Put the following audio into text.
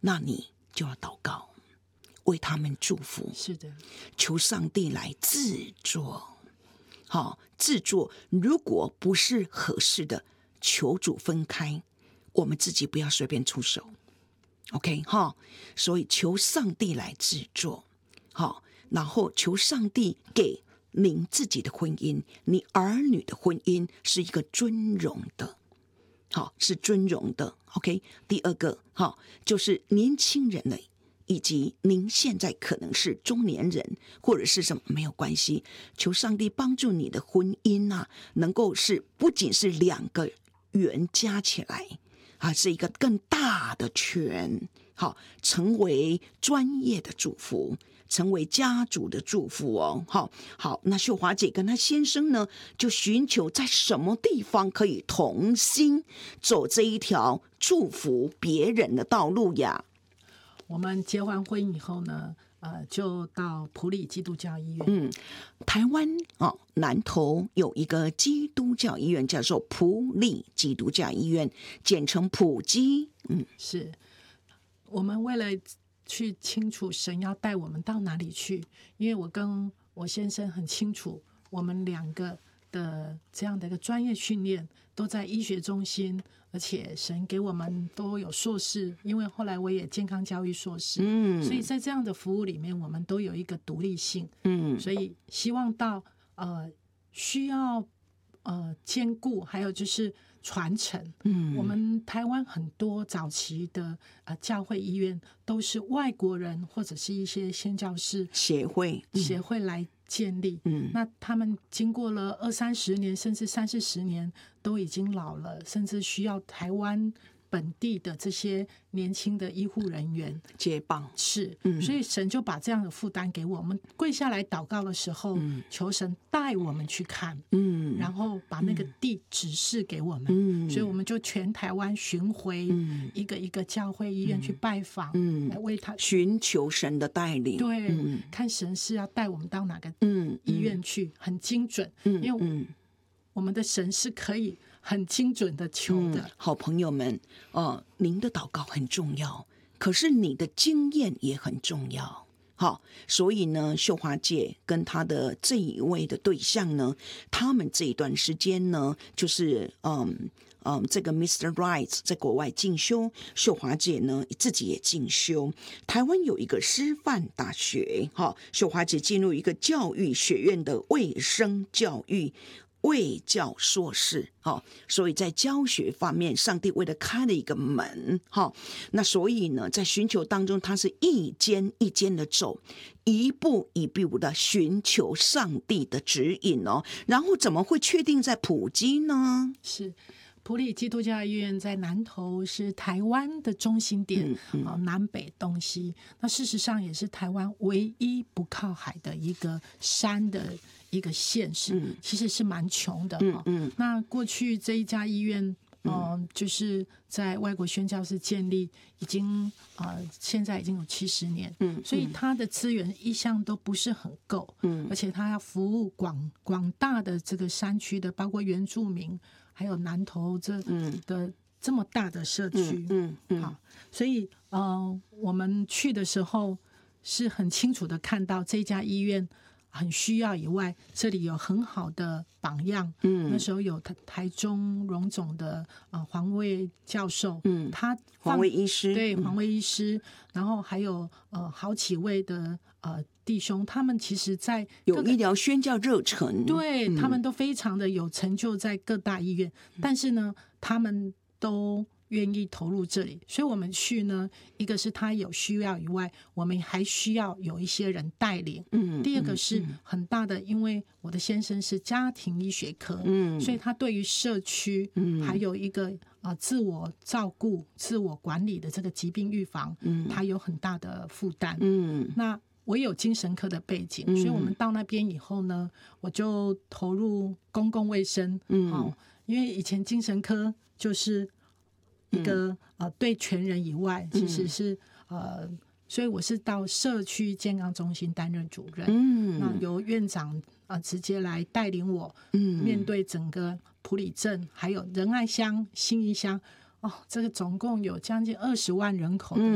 那你就要祷告，为他们祝福。 是的， 求上帝来制作。好，制作如果不是合适的，求主分开，我们自己不要随便出手。OK 哈，所以求上帝来制作。好，然后求上帝给您自己的婚姻，你儿女的婚姻是一个尊荣的。好，是尊荣的。OK， 第二个，好，就是年轻人呢，以及您现在可能是中年人，或者是什么没有关系，求上帝帮助你的婚姻啊，能够是不仅是两个圆加起来啊，是一个更大的圈，好，成为专业的祝福，成为家族的祝福哦。好，那秀华姐跟她先生呢，就寻求在什么地方可以同心走这一条祝福别人的道路呀？ 我们结完婚以后呢，就到埔里基督教医院。 台湾南投有一个基督教医院，叫做埔里基督教医院，简称埔基。 是我们为了去清楚神要带我们到哪里去，因为我跟我先生很清楚，我们两个的这样的一个专业训练都在医学中心，而且神给我们都有硕士，因为后来我也健康教育硕士，所以在这样的服务里面，我们都有一个独立性，所以希望到需要兼顾，还有就是传承。我们台湾很多早期的教会医院都是外国人或者是一些宣教士协会来建立。那他们经过了20-30年甚至30-40年都已经老了，甚至需要台湾本地的这些年轻的医护人员接棒。 是，所以神就把这样的负担给我们。跪下来祷告的时候，求神带我们去看，然后把那个地指示给我们，所以我们就全台湾巡回，一个一个教会医院去拜访，来为他寻求神的带领。 对，看神是要带我们到哪个医院去，很精准，因为我们的神是可以很精准的求的。 好朋友们，您的祷告很重要，可是你的经验也很重要。好，所以呢，秀华姐跟她的这一位的对象呢，他们这一段时间呢，就是这个 Mr. Wright 在国外进修，秀华姐呢自己也进修。台湾有一个师范大学，秀华姐进入一个教育学院的卫生教育卫教硕士，所以在教学方面，上帝为了开了一个门，那所以呢，在寻求当中，他是一间一间的走，一步一步的寻求上帝的指引哦。然后怎么会确定在埔基呢？ 是埔里基督教医院在南投，是台湾的中心点，南北东西。那事实上也是台湾唯一不靠海的一个山的一个县市，其实是蛮穷的。那过去这一家医院，就是在外国宣教士建立，已经现在已经有70年，所以它的资源一向都不是很够，而且它要服务广大的这个山区的，包括原住民，还有南投这么大的社区，好，所以我们去的时候是很清楚的看到这家医院很需要以外，这里有很好的榜样。那时候有台中荣总的黄卫教授， 黄卫医师， 对，黄卫医师，然后还有好几位的弟兄，他们其实在有医疗宣教热忱， 对，他们都非常的有成就在各大医院，但是呢，他们都愿意投入这里，所以我们去呢，一个是他有需要以外，我们还需要有一些人带领。第二个是很大的，因为我的先生是家庭医学科，所以他对于社区，还有一个自我照顾、自我管理的这个疾病预防，他有很大的负担。那我有精神科的背景，所以我们到那边以后呢，我就投入公共卫生。因为以前精神科就是一个对全人以外，其实是所以我是到社区健康中心担任主任。那由院长直接来带领我，面对整个埔里镇，还有仁爱乡、信义乡，这个总共有将近20万人口的